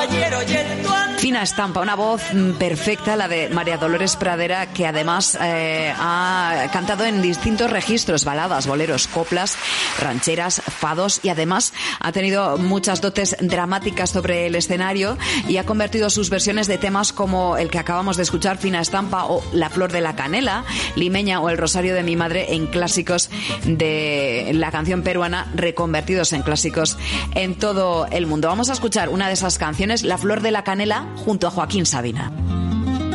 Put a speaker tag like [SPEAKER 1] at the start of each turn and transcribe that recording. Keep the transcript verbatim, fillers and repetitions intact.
[SPEAKER 1] caballero y el tuan.
[SPEAKER 2] Fina estampa, una voz perfecta, la de María Dolores Pradera, que además eh, ha cantado en distintos registros, baladas, boleros, coplas, rancheras, fados, y además ha tenido muchas dotes dramáticas sobre el escenario y ha convertido sus versiones de temas como el que acabamos de escuchar, Fina estampa, o La flor de la canela, Limeña o El rosario de mi madre, en clásicos de la canción peruana, reconvertidos en clásicos en todo el mundo. Vamos a escuchar una de esas canciones, La flor de la canela, junto a Joaquín Sabina.